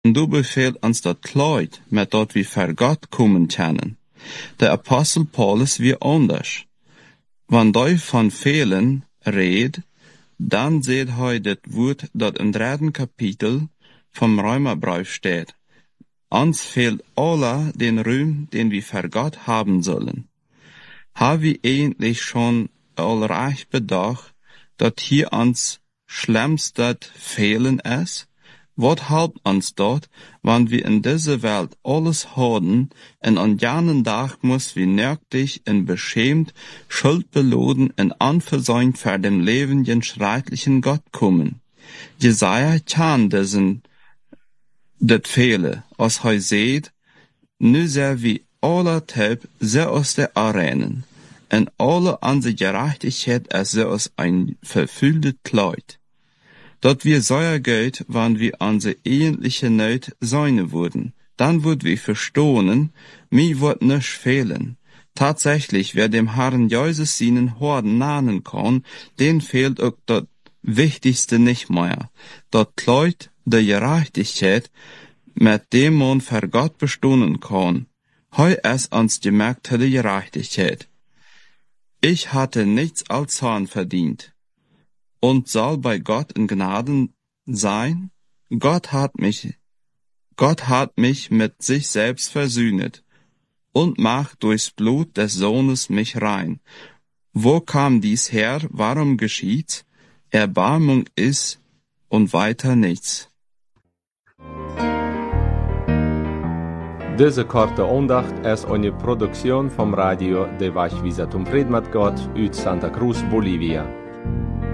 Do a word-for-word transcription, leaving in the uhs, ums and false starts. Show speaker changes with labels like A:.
A: du befehlt uns dat Leut, met dat wie ver Gott kommen kennen. Der Apostel Paulus wie anders. Wann deu van fehlen red, dann seht heu das Wort, dat im dritten Kapitel vom Römerbrief steht. Uns fehlt aller den Ruhm, den wir für Gott haben sollen. Haben wir eigentlich schon allreich bedacht, dat hier uns schlimmstet fehlen ist? Was helpt uns dort, wann wir in dieser Welt alles haben, und an jenen Tag muss wir nötig und beschämt, schuldbeloden und anversäumt vor dem lebenden, schreitlichen Gott kommen. Jesaja kann diesen, das Fehle, als er seht, nu sehr wie alle Typ, sehr aus der Arenen, und alle unsere Gerechtigkeit ist sehr aus ein verfülltes Kleid. Dat wir säuer geht, wann wir unsere eigentliche Nöt seine wurden, dann würd wir verstohnen, mi wird nisch fehlen. Tatsächlich, wer dem Herrn Jesus seinen Horden nahen kann, den fehlt auch das Wichtigste nicht mehr. Dat Kleid der Gerechtigkeit, mit dem man für Gott bestohnen kann. Heu es uns gemerkt der Gerechtigkeit. Ich hatte nichts als Zorn verdient. Und soll bei Gott in Gnaden sein? Gott hat mich, Gott hat mich mit sich selbst versöhnet und macht durchs Blut des Sohnes mich rein. Wo kam dies her? Warum geschieht's? Erbarmung ist und weiter nichts.
B: Diese korte Andacht ist eine Produktion vom Radio de Vachvisatum Predmat Gott uit Santa Cruz, Bolivia.